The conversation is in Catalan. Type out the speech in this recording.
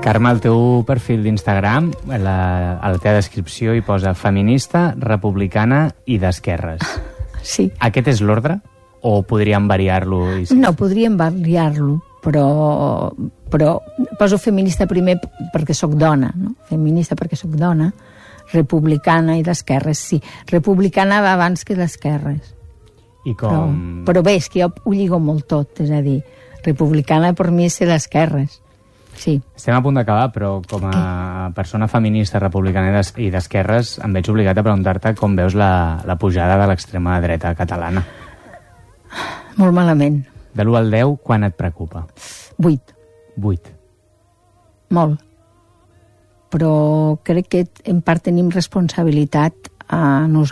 Carme, al teu perfil d'Instagram, a la teva descripció hi posa feminista, republicana i d'esquerres. Sí. Aquest és l'ordre? O podríem variar-lo? No, podríem variar-lo, però poso feminista primer perquè sóc dona, no? Feminista perquè sóc dona, republicana i d'esquerres, sí. Republicana va abans que d'esquerres. I com... Però bé, és que jo ho lligo molt tot, és a dir, republicana per mi és ser d'esquerres. Sí. Estem a punt d'acabar, però com a persona feminista, republicana i d'esquerres em veig obligat a preguntar-te com veus la pujada de l'extrema dreta catalana. Molt malament. De l'1 al 10, quan et preocupa? 8. 8. Molt. Però crec que en part tenim responsabilitat a nosaltres.